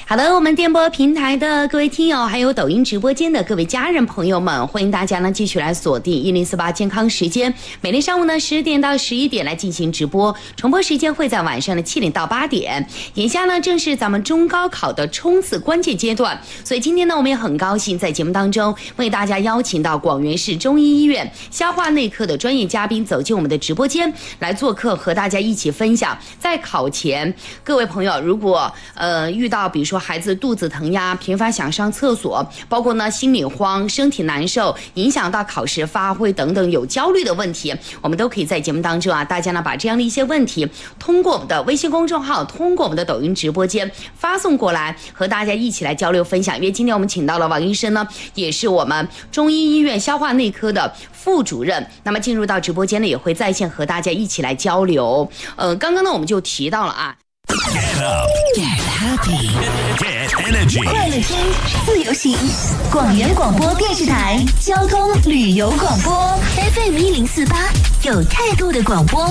好的，我们电波平台的各位听友，还有抖音直播间的各位家人朋友们，欢迎大家呢继续来锁定1048健康时间，每天上午呢10点到11点来进行直播，重播时间会在晚上的7点到8点。眼下呢正是咱们中高考的冲刺关键阶段，所以今天呢我们也很高兴在节目当中为大家邀请到广元市中医医院消化内科的专业嘉宾走进我们的直播间来做客，和大家一起分享在考前各位朋友如果遇到比如说孩子肚子疼呀，频繁想上厕所，包括呢心里慌、身体难受，影响到考试发挥等等有焦虑的问题，我们都可以在节目当中大家呢把这样的一些问题通过我们的微信公众号，通过我们的抖音直播间发送过来，和大家一起来交流分享。因为今天我们请到了王医生呢，也是我们中医医院消化内科的副主任，那么进入到直播间呢，也会在线和大家一起来交流。刚刚呢我们就提到了 Get up, get happy, get energy. 快乐听，自由行，广元广播电视台交通旅游广播 FM1048，有态度的广播。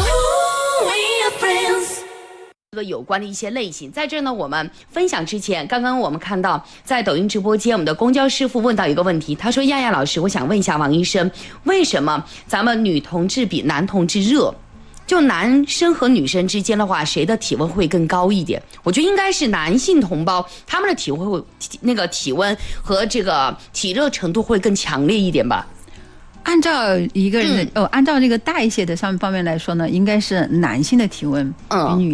这个有关的一些类型，在这呢，我们分享之前，刚刚我们看到在抖音直播间，我们的公交师傅问到一个问题，他说：“亚亚老师，我想问一下王医生，为什么咱们女同志比男同志热？”就男生和女生之间的话，谁的体温会更高一点？我觉得应该是男性同胞，他们的体温和这个体热程度会更强烈一点吧。 按照一个人的按照这个代谢的上方面来说呢，应该是男性的体温比女